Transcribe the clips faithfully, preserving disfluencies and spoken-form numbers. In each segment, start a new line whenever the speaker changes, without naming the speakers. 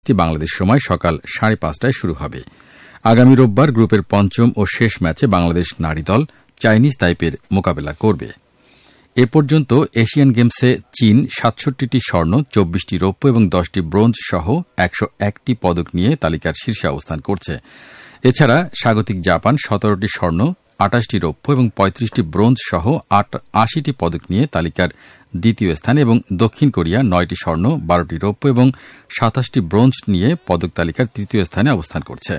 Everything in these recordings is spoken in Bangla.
বাংলাদেশ সময় সকাল সাড়ে পাঁচটায় শুরু হবে। আগামী রোববার গ্রুপের পঞ্চম ও শেষ ম্যাচে বাংলাদেশ নারী দল চাইনিজ তাইপের মোকাবেলা করবে। এ পর্যন্ত এশিয়ান গেমসে চীন সাতষট্টিটি স্বর্ণ, চব্বিশটি রৌপ্য এবং দশটি ব্রোঞ্জ সহ একশো একটি পদক নিয়ে তালিকার শীর্ষে অবস্থান করছে। এছাড়া স্বাগতিক জাপান সতেরোটি স্বর্ণ, আটাশটি রৌপ্য এবং পঁয়ত্রিশটি ব্রোঞ্জ সহ আশিটি পদক নিয়ে তালিকার দ্বিতীয় স্থানে এবং দক্ষিণ কোরিয়া নয়টি স্বর্ণ, বারোটি রৌপ্য এবং সাতাশটি ব্রোঞ্জ নিয়ে পদক তালিকার তৃতীয় স্থানে অবস্থান করছে।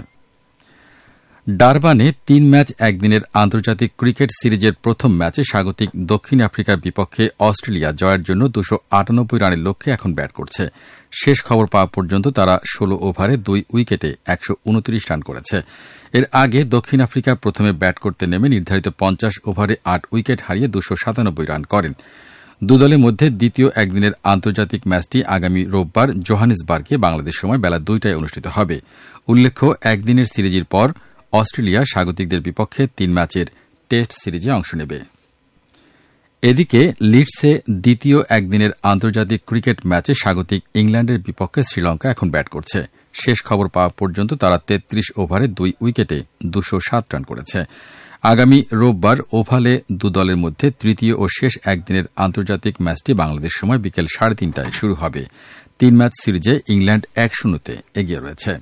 ডারবানে তিন ম্যাচ একদিনের আন্তর্জাতিক ক্রিকেট সিরিজের প্রথম ম্যাচে স্বাগতিক দক্ষিণ আফ্রিকার বিপক্ষে অস্ট্রেলিয়া জয়ের জন্য দুশো আটানব্বই রানের লক্ষ্যে এখন ব্যাট করছে। শেষ খবর পাওয়া পর্যন্ত তারা ষোলো ওভারে দুই উইকেটে একশো উনত্রিশ রান করেছে। এর আগে দক্ষিণ আফ্রিকা প্রথমে ব্যাট করতে নেমে নির্ধারিত পঞ্চাশ ওভারে আট উইকেট হারিয়ে দুশো সাতানব্বই রান করেন। দুদলের মধ্যে দ্বিতীয় একদিনের আন্তর্জাতিক ম্যাচটি আগামী রোববার জোহানেসবার্গে বাংলাদেশ সময় বেলা দুইটায় অনুষ্ঠিত হবে। উল্লেখ্য, একদিনের সিরিজের পর অস্ট্রেলিয়া স্বাগতিকদের বিপক্ষে তিন ম্যাচের টেস্ট সিরিজে অংশ নেবে। এদিকে লিডসে দ্বিতীয় একদিনের আন্তর্জাতিক ক্রিকেট ম্যাচে স্বাগতিক ইংল্যান্ডের বিপক্ষে শ্রীলঙ্কা এখন ব্যাট করছে। শেষ খবর পাওয়া পর্যন্ত তারা তেত্রিশ ওভারে দুই উইকেটে দুশো সাত রান করেছে। আগামী রোববার ওভালে দুদলের মধ্যে তৃতীয় ও শেষ একদিনের আন্তর্জাতিক ম্যাচটি বাংলাদেশ সময় বিকেল সাড়ে তিনটায় শুরু হবে। তিন ম্যাচ সিরিজে ইংল্যান্ড এক শূন্যতে এগিয়ে রয়েছে।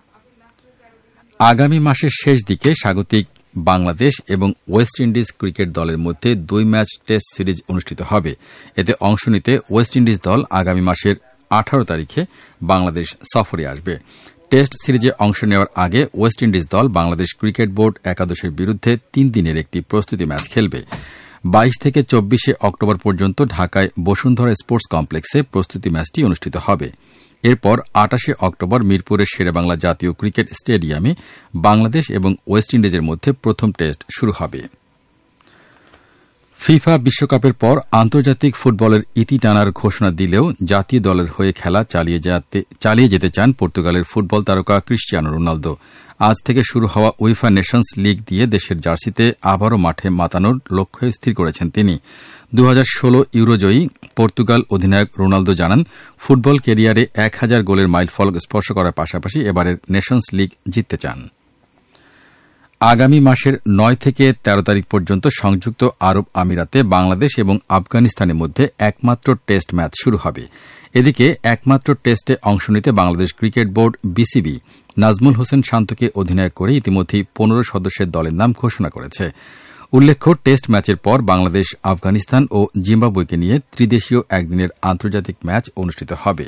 আগামী মাসের শেষ দিকে স্বাগতিক বাংলাদেশ এবং ওয়েস্ট ইন্ডিজ ক্রিকেট দলের মধ্যে দুই ম্যাচ টেস্ট সিরিজ অনুষ্ঠিত হবে। এতে অংশ নিতে ওয়েস্ট ইন্ডিজ দল আগামী মাসের আঠারো তারিখে বাংলাদেশ সফরে আসবে। টেস্ট সিরিজে অংশ নেওয়ার আগে ওয়েস্ট ইন্ডিজ দল বাংলাদেশ ক্রিকেট বোর্ড একাদশের বিরুদ্ধে তিন দিনের একটি প্রস্তুতি ম্যাচ খেলবে। বাইশ থেকে চব্বিশে অক্টোবর পর্যন্ত ঢাকায় বসুন্ধরা স্পোর্টস কমপ্লেক্সে প্রস্তুতি ম্যাচটি অনুষ্ঠিত হবে। এরপর আটাশে অক্টোবর মিরপুরের শেরেবাংলা জাতীয় ক্রিকেট স্টেডিয়ামে বাংলাদেশ এবং ওয়েস্ট ইন্ডিজের মধ্যে প্রথম টেস্ট শুরু হবে। ফিফা বিশ্বকাপের পর আন্তর্জাতিক ফুটবলের ইতি টানার ঘোষণা দিলেও জাতীয় দলের হয়ে খেলা চালিয়ে যেতে চান পর্তুগালের ফুটবল তারকা ক্রিশ্চিয়ানো রোনালদো। আজ থেকে শুরু হওয়া উইফা নেশনস লিগ দিয়ে দেশের জার্সিতে আবারও মাঠে মাতানোর লক্ষ্য স্থির করেছেন তিনি। দু হাজার ষোলো ইউরোজয়ী পর্তুগাল অধিনায়ক রোনালদো জানান, ফুটবল ক্যারিয়ারে এক হাজার গোলের মাইলফলক স্পর্শ করার পাশাপাশি এবারের নেশনস লিগ জিততে চান। আগামী মাসের নয় থেকে তেরো তারিখ পর্যন্ত সংযুক্ত আরব আমিরাতে বাংলাদেশ এবং আফগানিস্তানের মধ্যে একমাত্র টেস্ট ম্যাচ শুরু হবে। এদিকে একমাত্র টেস্টে অংশ নিতে Bangladesh cricket board BCB Nazmul Hossain শান্তকে অধিনায়ক করে ইতিমধ্যেই পনেরো সদস্যের দলের নাম ঘোষণা করেছে। উল্লেখ্য, টেস্ট ম্যাচের পর বাংলাদেশ আফগানিস্তান ও জিম্বাবুয়েকে নিয়ে ত্রিদেশীয় একদিনের আন্তর্জাতিক ম্যাচ অনুষ্ঠিত হবে।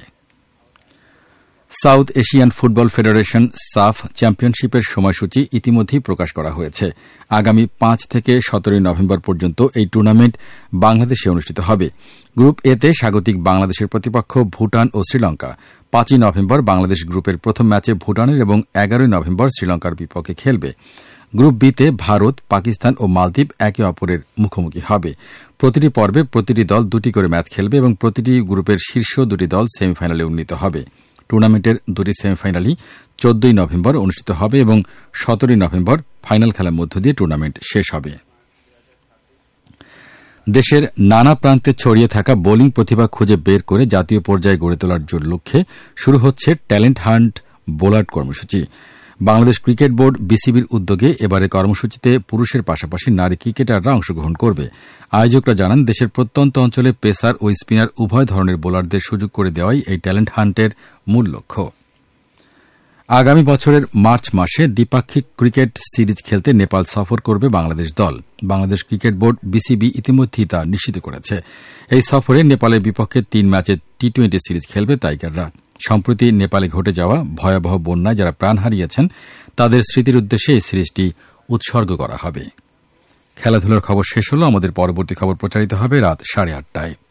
সাউথ এশিয়ান ফুটবল ফেডারেশন সাফ চ্যাম্পিয়নশিপের সময়সূচি ইতিমধ্যেই প্রকাশ করা হয়েছে। আগামী পাঁচ থেকে সতেরোই নভেম্বর পর্যন্ত এই টুর্নামেন্ট বাংলাদেশে অনুষ্ঠিত হবে। গ্রুপ এতে স্বাগতিক বাংলাদেশের প্রতিপক্ষ ভুটান ও শ্রীলঙ্কা। পাঁচই নভেম্বর বাংলাদেশ গ্রুপের প্রথম ম্যাচে ভুটানের এবং এগারোই নভেম্বর শ্রীলঙ্কার বিপক্ষে খেলবে। গ্রুপ বিতে ভারত, পাকিস্তান ও মালদ্বীপ একে অপরের মুখোমুখি হবে। প্রতিটি পর্বে প্রতিটি দল দুটি করে ম্যাচ খেলবে এবং প্রতিটি গ্রুপের শীর্ষ দুটি দল সেমিফাইনালে উন্নীত হবে। টুর্নামেন্টের দুটি সেমিফাইনালই চোদ্দই নভেম্বর অনুষ্ঠিত হবে এবং সতেরোই নভেম্বর ফাইনাল খেলার মধ্য দিয়ে টুর্নামেন্ট শেষ হবে। দেশের নানা প্রান্তে ছড়িয়ে থাকা বোলিং প্রতিভা খুঁজে বের করে জাতীয় পর্যায়ে গড়ে তোলার লক্ষ্যে শুরু হচ্ছে ট্যালেন্ট হান্ট বোলার কর্মসূচি। বাংলাদেশ ক্রিকেট বোর্ড বিসিবির উদ্যোগে এবারে কর্মসূচিতে পুরুষের পাশাপাশি নারী ক্রিকেটাররা অংশগ্রহণ করবে। আয়োজকরা জানান, দেশের প্রত্যন্ত অঞ্চলে পেসার ও স্পিনার উভয় ধরনের বোলারদের সুযোগ করে দেওয়াই এই ট্যালেন্ট হান্টের মূল লক্ষ্য। আগামী বছরের মার্চ মাসে দ্বিপাক্ষিক ক্রিকেট সিরিজ খেলতে নেপাল সফর করবে বাংলাদেশ দল। বাংলাদেশ ক্রিকেট বোর্ড বিসিবি ইতিমধ্যেই তা নিশ্চিত করেছে। এই সফরে নেপালের বিপক্ষে তিন ম্যাচের টি টোয়েন্টি সিরিজ খেলবে টাইগাররা। সম্প্রতি নেপালে ঘটে যাওয়া ভয়াবহ বন্যায় যারা প্রাণ হারিয়েছেন তাদের স্মৃতির উদ্দেশ্যে এই সিরিজটি উৎসর্গ করা হবে। খেলাধুলার খবর শেষ হল। আমাদের পরবর্তী খবর প্রচারিত হবে রাত সাড়ে আটটায়।